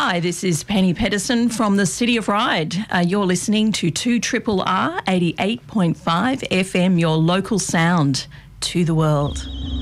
Hi, this is Penny Pedersen from the City of Ryde. You're listening to 2RRR 88.5 FM, your local sound to the world.